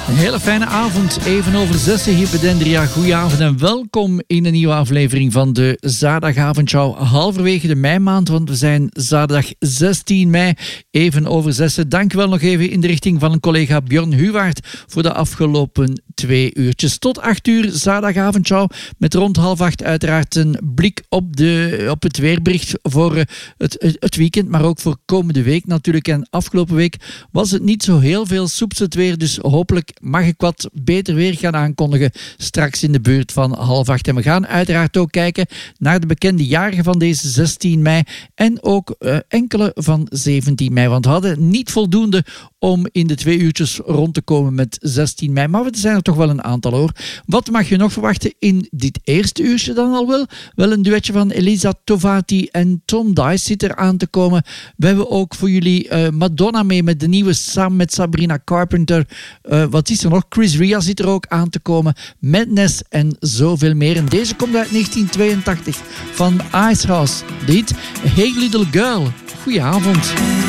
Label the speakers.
Speaker 1: Een hele fijne avond, even over 6 hier bij Dendria. Goedenavond en welkom in een nieuwe aflevering van de Zaterdagavondshow. Halverwege de meimaand, want we zijn zaterdag 16 mei, even over 6. Dank wel nog even in de richting van een collega Björn Huwaard voor de afgelopen 2 uurtjes. Tot 8 uur Zaterdagavondshow met rond 7:30 uiteraard een blik op het weerbericht voor het weekend, maar ook voor komende week natuurlijk. En afgelopen week was het niet zo heel veel soeps het weer, dus hopelijk mag ik wat beter weer gaan aankondigen straks in de buurt van 7:30. En we gaan uiteraard ook kijken naar de bekende jarigen van deze 16 mei en ook enkele van 17 mei. Want we hadden niet voldoende om in de 2 uurtjes rond te komen met 16 mei. Maar er zijn er toch wel een aantal hoor. Wat mag je nog verwachten in dit eerste uurtje dan al wel? Wel een duetje van Elisa Tovati en Tom Dice zit er aan te komen. We hebben ook voor jullie Madonna mee met de nieuwe samen met Sabrina Carpenter. Wat is er nog? Chris Ria zit er ook aan te komen. Madness en zoveel meer. En deze komt uit 1982 van Icehouse. De hit Hey Little Girl. Goedenavond.